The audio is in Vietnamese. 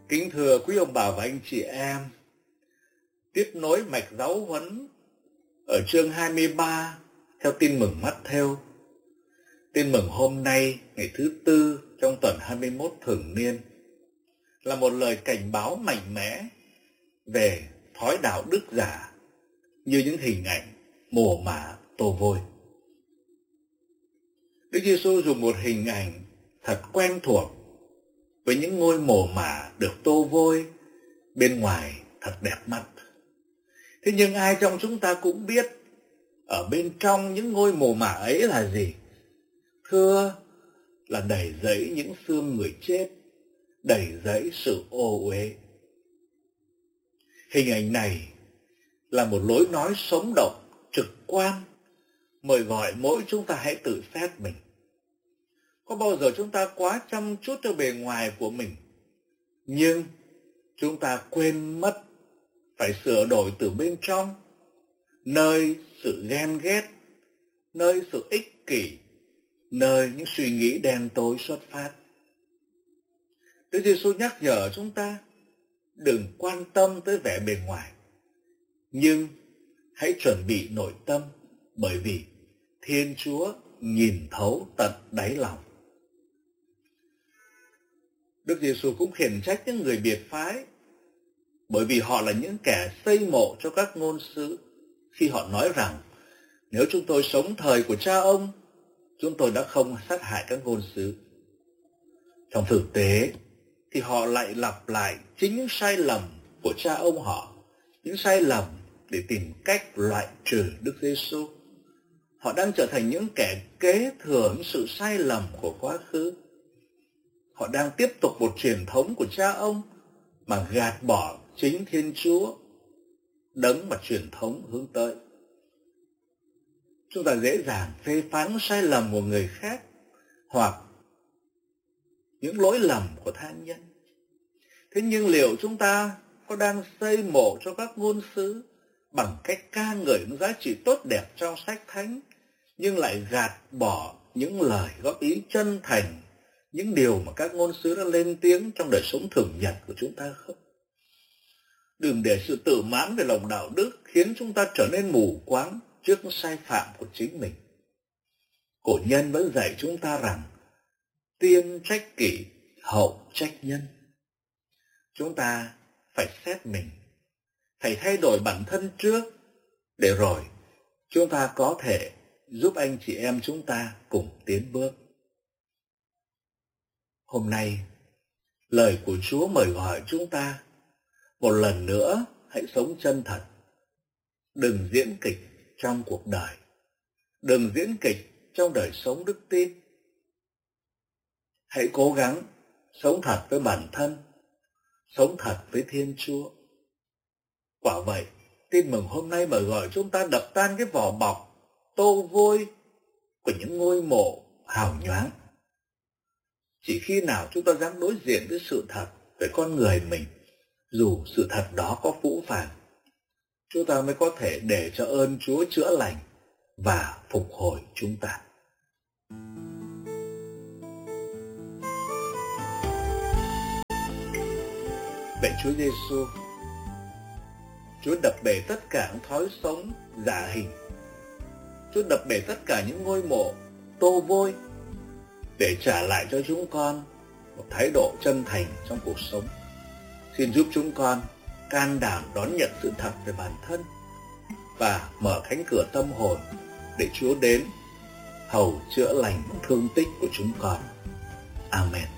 Kính thưa quý ông bà và anh chị em, tiếp nối mạch giáo huấn ở chương 23 theo tin mừng Mát-thêu. Tin mừng hôm nay, ngày thứ Tư trong tuần 21 thường niên, là một lời cảnh báo mạnh mẽ về thói đạo đức giả như những hình ảnh mồ mả tô vôi. Đức Giêsu dùng một hình ảnh thật quen thuộc với những ngôi mồ mả được tô vôi bên ngoài thật đẹp mắt. Thế nhưng ai trong chúng ta cũng biết ở bên trong những ngôi mồ mả ấy là gì? Thưa là đầy dẫy những xương người chết, đầy dẫy sự ô uế. Hình ảnh này là một lối nói sống động, trực quan, mời gọi mỗi chúng ta hãy tự xét mình. Có bao giờ chúng ta quá chăm chút cho bề ngoài của mình, nhưng chúng ta quên mất phải sửa đổi từ bên trong, nơi sự ghen ghét, nơi sự ích kỷ, nơi những suy nghĩ đen tối xuất phát. Đức Giêsu nhắc nhở chúng ta đừng quan tâm tới vẻ bề ngoài, nhưng hãy chuẩn bị nội tâm, bởi vì Thiên Chúa nhìn thấu tận đáy lòng. Đức Giêsu cũng khiển trách những người biệt phái, bởi vì họ là những kẻ xây mộ cho các ngôn sứ, khi họ nói rằng nếu chúng tôi sống thời của cha ông, chúng tôi đã không sát hại các ngôn sứ. Trong thực tế thì họ lại lặp lại chính những sai lầm của cha ông họ, những sai lầm để tìm cách loại trừ Đức Giêsu. Họ đang trở thành những kẻ kế thừa những sự sai lầm của quá khứ. Họ đang tiếp tục một truyền thống của cha ông mà gạt bỏ chính Thiên Chúa, đấng mà truyền thống hướng tới. Chúng ta dễ dàng phê phán sai lầm của người khác hoặc những lỗi lầm của tha nhân. Thế nhưng liệu chúng ta có đang xây mộ cho các ngôn sứ bằng cách ca ngợi những giá trị tốt đẹp trong sách thánh, nhưng lại gạt bỏ những lời góp ý chân thành, những điều mà các ngôn sứ đã lên tiếng trong đời sống thường nhật của chúng ta không? Đừng để sự tự mãn về lòng đạo đức khiến chúng ta trở nên mù quáng trước những sai phạm của chính mình. Cổ nhân vẫn dạy chúng ta rằng tiên trách kỷ, hậu trách nhân. Chúng ta phải xét mình, phải thay đổi bản thân trước, để rồi chúng ta có thể giúp anh chị em chúng ta cùng tiến bước. Hôm nay, lời của Chúa mời gọi chúng ta một lần nữa hãy sống chân thật. Đừng diễn kịch trong cuộc đời, đừng diễn kịch trong đời sống đức tin. Hãy cố gắng sống thật với bản thân, sống thật với Thiên Chúa. Quả vậy, tin mừng hôm nay mời gọi chúng ta đập tan cái vỏ bọc tô vôi của những ngôi mộ hào nhoáng. Chỉ khi nào chúng ta dám đối diện với sự thật về con người mình, dù sự thật đó có phũ phàng, chúng ta mới có thể để cho ơn Chúa chữa lành và phục hồi chúng ta. Vậy Chúa Giêsu, Chúa đập bể tất cả những thói sống giả hình. Chúa đập bể tất cả những ngôi mộ tô vôi để trả lại cho chúng con một thái độ chân thành trong cuộc sống. Xin giúp chúng con can đảm đón nhận sự thật về bản thân và mở cánh cửa tâm hồn để Chúa đến hầu chữa lành thương tích của chúng con. Amen.